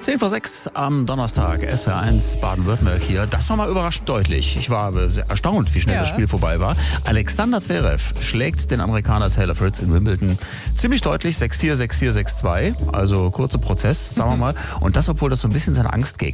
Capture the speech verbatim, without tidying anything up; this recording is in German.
zehn vor sechs am Donnerstag, S W R eins Baden-Württemberg hier. Das war mal überraschend deutlich. Ich war erstaunt, wie schnell ja. das Spiel vorbei war. Alexander Zverev schlägt den Amerikaner Taylor Fritz in Wimbledon ziemlich deutlich, sechs vier, sechs vier, sechs zwei. Also kurzer Prozess, sagen wir mal. Und das, obwohl das so ein bisschen seine Angstgegner